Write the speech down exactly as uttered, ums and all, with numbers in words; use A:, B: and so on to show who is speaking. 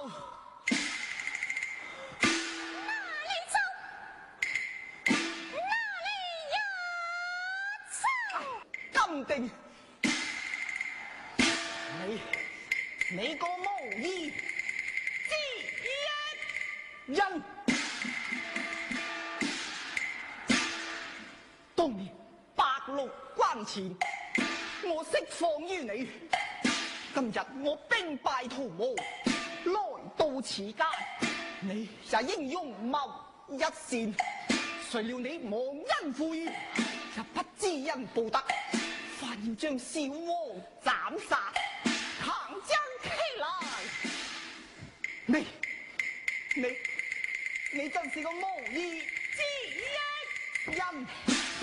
A: 定你你個無義之人，當年白鹿關前，我釋放於你。今日我兵敗逃亡，來到此間，你也英勇謀一線，誰料你忘恩負義，也不知恩報德。反要將小王斬殺，強將其來。你你你真是個無義之人！